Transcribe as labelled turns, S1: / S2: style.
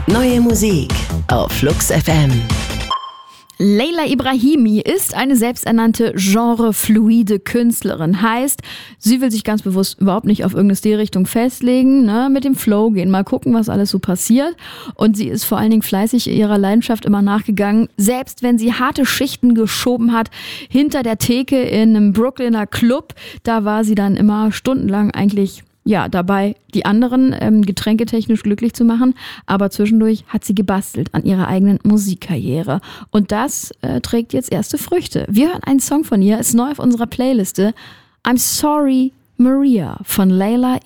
S1: Neue Musik auf Flux FM.
S2: Leila Ibrahimi ist eine selbsternannte genrefluide Künstlerin. Heißt, sie will sich ganz bewusst überhaupt nicht auf irgendeine Stilrichtung festlegen, mit dem Flow gehen, mal gucken, was alles so passiert. Und sie ist vor allen Dingen fleißig ihrer Leidenschaft immer nachgegangen. Selbst wenn sie harte Schichten geschoben hat, hinter der Theke in einem Brooklyner Club, da war sie dann immer stundenlang eigentlich dabei, die anderen getränketechnisch glücklich zu machen. Aber zwischendurch hat sie gebastelt an ihrer eigenen Musikkarriere. Und das trägt jetzt erste Früchte. Wir hören einen Song von ihr, ist neu auf unserer Playliste. I'm Sorry, Maria von Leila